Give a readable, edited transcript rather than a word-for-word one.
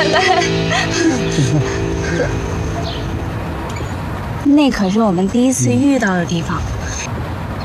奶奶。那可是我们第一次遇到的地方。